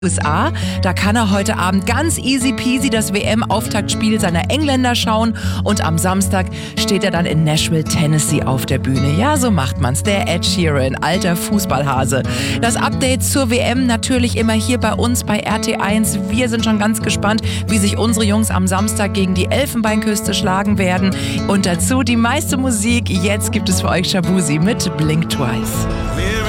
USA. Da kann er heute Abend ganz easy peasy das WM-Auftaktspiel seiner Engländer schauen und am Samstag steht er dann in Nashville, Tennessee auf der Bühne. Ja, so macht man's. Der Ed Sheeran, alter Fußballhase. Das Update zur WM natürlich immer hier bei uns bei RT1. Wir sind schon ganz gespannt, wie sich unsere Jungs am Samstag gegen die Elfenbeinküste schlagen werden. Und dazu die meiste Musik. Jetzt gibt es für euch Shaboozey mit Blink Twice.